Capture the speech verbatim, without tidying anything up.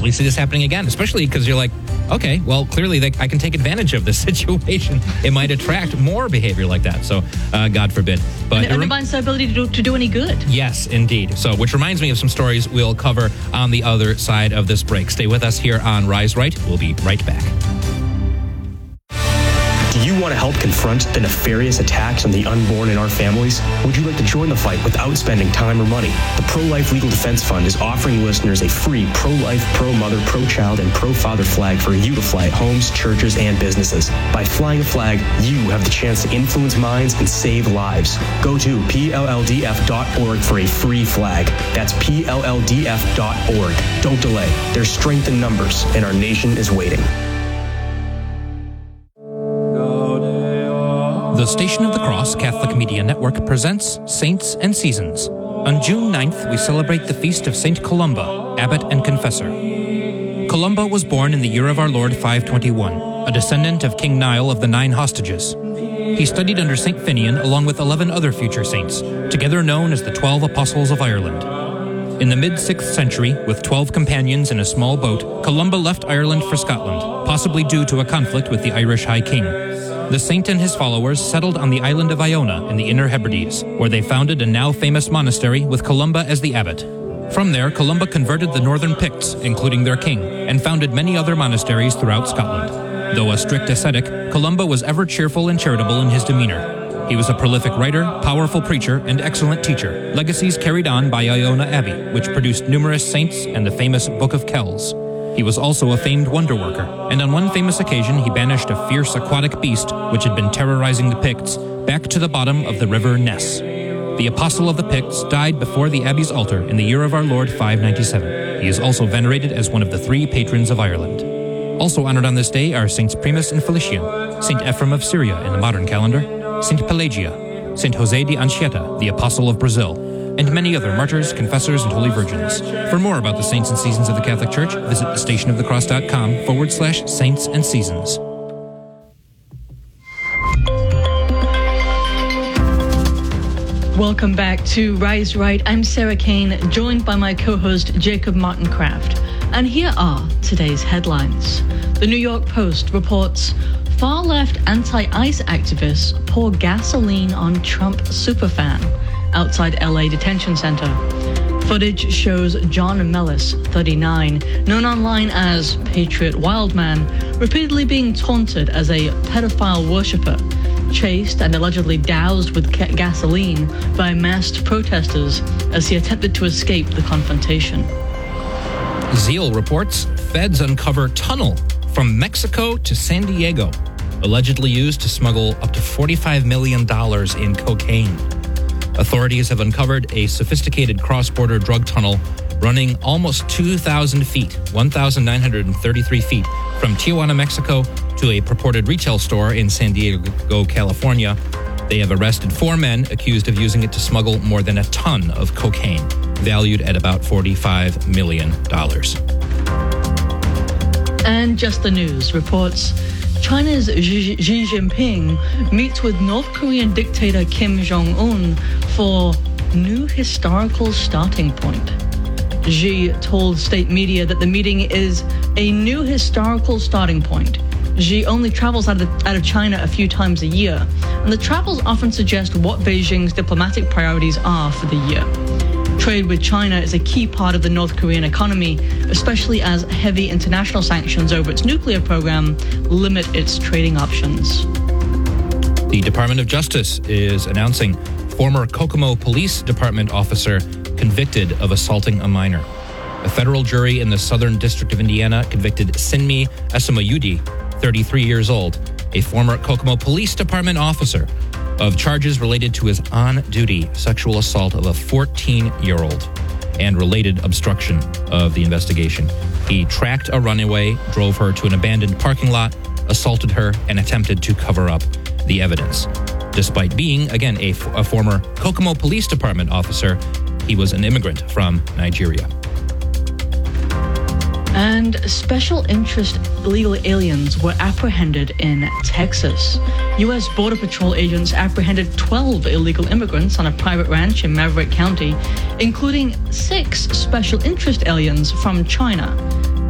likely see this happening again, especially because you're like, okay, well, clearly they, I can take advantage of this situation. It might attract more behavior like that. So, uh, God forbid. But and it undermines their ability to do, to do any good. Yes, indeed. So, which reminds me of some stories we'll cover on the other side of this break. Stay with us here on Rise Right. We'll be right back. Do you want to help confront the nefarious attacks on the unborn in our families? Would you like to join the fight without spending time or money? The Pro-Life Legal Defense Fund is offering listeners a free pro-life, pro-mother, pro-child, and pro-father flag for you to fly at homes, churches, and businesses. By flying a flag, you have the chance to influence minds and save lives. Go to P L L D F dot org for a free flag. That's P L L D F dot org. Don't delay. There's strength in numbers, and our nation is waiting. The Station of the Cross Catholic Media Network presents Saints and Seasons. On June ninth, we celebrate the feast of Saint Columba, Abbot and Confessor. Columba was born in the year of our Lord five twenty-one, a descendant of King Niall of the Nine Hostages. He studied under Saint Finian along with eleven other future saints, together known as the Twelve Apostles of Ireland. In the mid-sixth century, with twelve companions in a small boat, Columba left Ireland for Scotland, possibly due to a conflict with the Irish High King. The saint and his followers settled on the island of Iona in the Inner Hebrides, where they founded a now famous monastery with Columba as the abbot. From there, Columba converted the northern Picts, including their king, and founded many other monasteries throughout Scotland. Though a strict ascetic, Columba was ever cheerful and charitable in his demeanor. He was a prolific writer, powerful preacher, and excellent teacher, legacies carried on by Iona Abbey, which produced numerous saints and the famous Book of Kells. He was also a famed wonder worker, and on one famous occasion he banished a fierce aquatic beast, which had been terrorizing the Picts, back to the bottom of the river Ness. The Apostle of the Picts died before the Abbey's altar in the year of our Lord five ninety-seven. He is also venerated as one of the three patrons of Ireland. Also honored on this day are Saints Primus and Felician, Saint Ephraim of Syria in the modern calendar, Saint Pelagia, Saint Jose de Anchieta, the Apostle of Brazil, and many other martyrs, confessors, and holy virgins. For more about the saints and seasons of the Catholic Church, visit stationofthecross.com forward slash saints and seasons. Welcome back to Rise Right. I'm Sarah Kane, joined by my co-host Jacob Martin Kraft. And here are today's headlines. The New York Post reports far-left anti-ICE activists pour gasoline on Trump superfan outside L A detention center. Footage shows John Mellis, thirty-nine, known online as Patriot Wildman, repeatedly being taunted as a pedophile worshipper, chased and allegedly doused with ca- gasoline by masked protesters as he attempted to escape the confrontation. Zeal reports feds uncover tunnel from Mexico to San Diego, allegedly used to smuggle up to forty-five million dollars in cocaine. Authorities have uncovered a sophisticated cross-border drug tunnel running almost two thousand feet, one thousand nine hundred thirty-three feet, from Tijuana, Mexico, to a purported retail store in San Diego, California. They have arrested four men accused of using it to smuggle more than a ton of cocaine, valued at about forty-five million dollars. And Just the News reports China's Xi Jinping meets with North Korean dictator Kim Jong-un for new historical starting point. Xi told state media that the meeting is a new historical starting point. Xi only travels out of, out of China a few times a year, and the travels often suggest what Beijing's diplomatic priorities are for the year. Trade with China is a key part of the North Korean economy, especially as heavy international sanctions over its nuclear program limit its trading options. The Department of Justice is announcing former Kokomo Police Department officer convicted of assaulting a minor. A federal jury in the Southern District of Indiana convicted Sinmi Esamayudi, thirty-three years old, a former Kokomo Police Department officer, of charges related to his on-duty sexual assault of a fourteen-year-old and related obstruction of the investigation. He tracked a runaway, drove her to an abandoned parking lot, assaulted her, and attempted to cover up the evidence. Despite being, again, a, f- a former Kokomo Police Department officer, he was an immigrant from Nigeria. And special interest illegal aliens were apprehended in Texas. U S Border Patrol agents apprehended twelve illegal immigrants on a private ranch in Maverick County, including six special interest aliens from China.